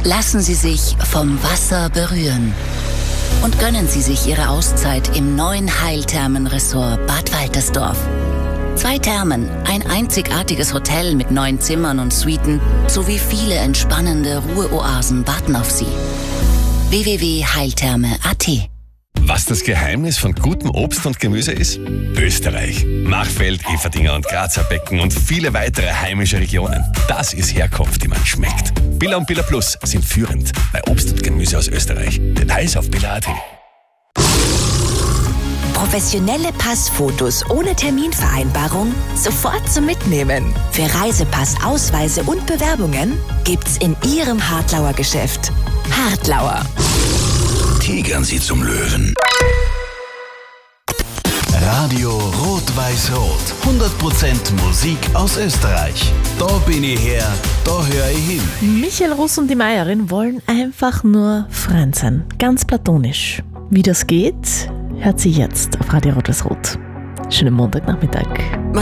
Lassen Sie sich vom Wasser berühren und gönnen Sie sich Ihre Auszeit im neuen Heilthermenresort Bad Waltersdorf. 2 Thermen, ein einzigartiges Hotel mit 9 Zimmern und Suiten sowie viele entspannende Ruheoasen warten auf Sie. www.heiltherme.at. Was das Geheimnis von gutem Obst und Gemüse ist? Österreich. Machfeld, Eferdingen und Grazer Becken und viele weitere heimische Regionen. Das ist Herkunft, die man schmeckt. Billa und Billa Plus sind führend bei Obst und Gemüse aus Österreich. Details auf billa.at. Professionelle Passfotos ohne Terminvereinbarung sofort zum Mitnehmen. Für Reisepass, Ausweise und Bewerbungen gibt's in Ihrem Hartlauer Geschäft. Hartlauer. Tigern Sie zum Löwen. Radio Rot-Weiß-Rot. 100% Musik aus Österreich. Da bin ich her, da höre ich hin. Michael Russ und die Meierin wollen einfach nur Freund sein. Ganz platonisch. Wie das geht, hört sie jetzt auf Radio Rot-Weiß-Rot. Schönen Montagnachmittag.